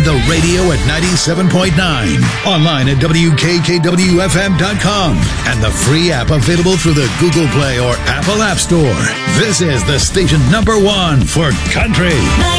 the radio at 97.9, online at WKKWFM.com, and the free app available through the Google Play or Apple App Store. This is the station #1 for country.